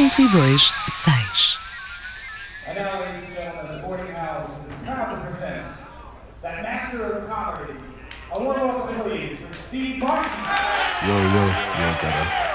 102.6. And now, ladies and gentlemen, the boarding house is proud to present that master of comedy. A warm welcome, please, for Steve Martin. Yo, Dada.